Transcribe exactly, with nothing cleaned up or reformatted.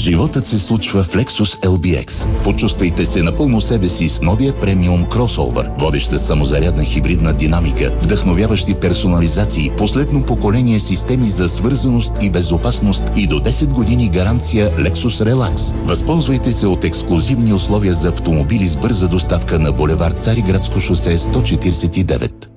Животът се случва в Lexus ел би екс. Почувствайте се напълно себе си с новия премиум кросовър. Водеща самозарядна хибридна динамика, вдъхновяващи персонализации, последно поколение системи за свързаност и безопасност и до десет години гаранция Lexus Relax. Възползвайте се от ексклузивни условия за автомобили с бърза доставка на булевард Цариградско шосе сто четиридесет и девет.